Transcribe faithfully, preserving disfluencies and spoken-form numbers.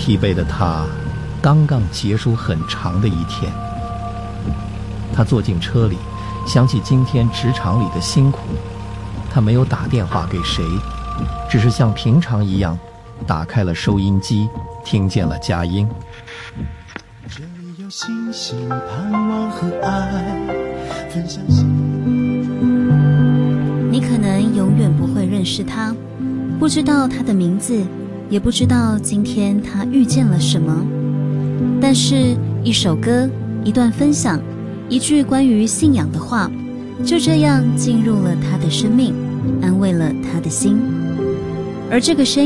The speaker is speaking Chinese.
疲惫的他刚刚结束很长的一天。他坐进车里，想起今天职场里的辛苦，他没有打电话给谁，只是像平常一样打开了收音机，听见了佳音。 这里有星星，盼望和爱分享。 你可能永远不会认识他，不知道他的名字，也不知道今天他遇见了什么，但是一首歌，一段分享，一句关于信仰的话，就这样进入了他的生命，安慰了他的心。而这个声